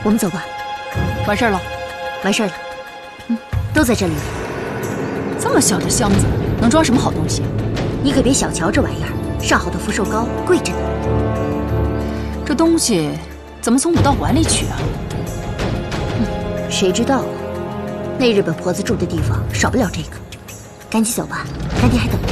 我们走吧。 完事儿了， 完事儿了。都在这里。 这么小的箱子能装什么好东西？ 你可别小瞧这玩意儿，上好的福寿膏贵着呢。 这东西怎么从武道馆里取啊？ 谁知道啊？那日本婆子住的地方少不了这个。赶紧走吧，干爹还等着。